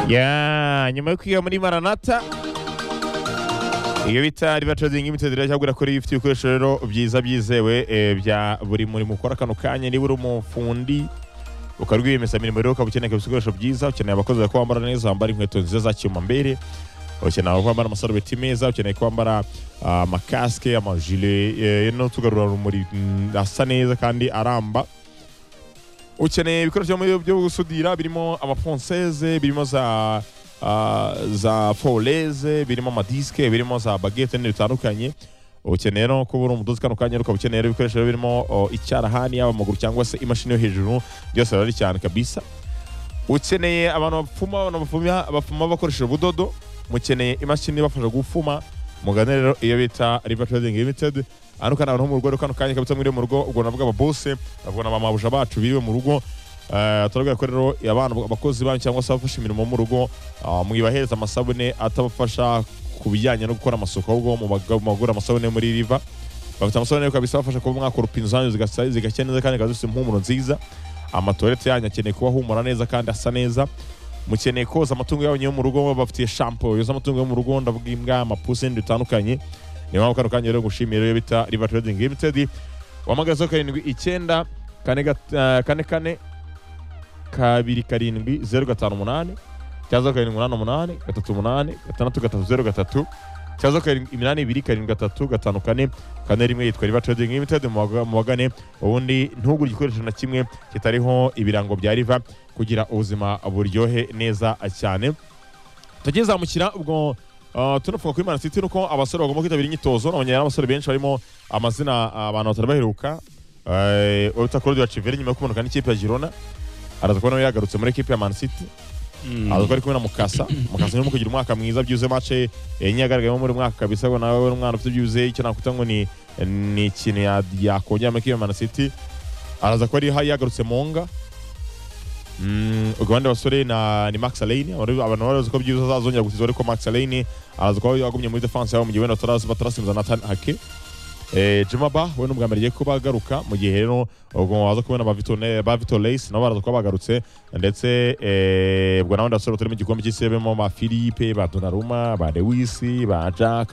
Ya nyuma yo kwiga muri Maranatha iyo bita River Trading Limited irajya kuri ifite ibikoresho rero byiza byizewe bya buri muri mukora kano kanya niba uri umufundi ukarwiyemeza mirimo rero ukabukeneye ibikoresho byiza ukeneye abakozi bako bambara neza bambara inkweto nziza za cyuma mbere ukeneye kwambara amasarubeti meza ukeneye kwambara amakaske amajile no tugarura rumuri asa neza kandi aramba ukeneye ibikoresho byo gusudira birimo amafonseuse birimo za foleze birimo amadiske birimo za baguette n'ibitandukanye ukeneye no kubura umudozi kano kanya uko ukeneye ibikoresho birimo icyarahani yaba amaguru cyangwa se imashini yo hejuru byose bari cyane kabisa ukeneye abantu bafuma bakoresheje ubudodo mukeneye imashini bafasha gufuma mugane rero iyo bita River Trading Limited anuka nabantu mu rugo kano kanya kabisa muri mu rugo ubwo navuga ababose abona mamabuja bacu biriwe mu rugo turavuga ko rero abantu abakozi banyu cyangwa se abafasha imirimo mu rugo mwibahereza amasabune atabafasha kubijyanye no gukora amasuku ahubwo mu magura amasabune muri River bafite amasabune kabisa bafasha kuba mwakora pinzanyo zigashya neza kandi gazuse impumuro nziza amatoilette yanyu akeneye kuba humura neza kandi asa neza mukeneye koza amatungo yanyu mu rugo bafitiye shampoo yoza amatungo yo mu rugo ndavuga imbwa amapusi n'ibitandukanye ni mpamvu kano kanya rero gushimira rero bita River Trading Limited wamagazo 79 kane 27058 cyazo 788 38 cyazo 82 kane rimwe yitwa River Trading Limited mu bagane ubundi ntugure igikoresho na kimwe kitariho ibirango bya River kugira ubuzima buryohe neza cyane tugezamukira ubwo tunafunga kuri Man City nuko abasore bagomba kwitabira imyitozo n'abanyera abasore benshi barimo amazina abantu batarabaheruka Ota Claude Wachiveri nyuma yo kumanuka n'ikipe ya Girona araza kubona yagarutse muri equipe ya Man City araza ari kumwe na Mukasa nyuma kugira umwaka mwiza byuze match enyagaragayemo muri mwaka kabisa ngo nawe umwana ufite byuze icyo nakuta ngo ni ikintu yakongera muri equipe ya Man City araza ko ari yagarutse Monga Uganda basore ni Max Alain abantu barazi ko byuze azongera gutiza ariko Max Alain araza ko yagumye muri defense yabo mu gihe wenda batarasimza Nathan Hake Jumaba we n'ubwa mbere ko bagaruka mu gihe rero ubwo waza kubona ba Vitor Leis nabo baraza ko bagarutse ndetse ubwo nawe ndasoro turi mu gikombe cy'isebemo ba Philippe ba Donnarumma ba Lewis ba Jack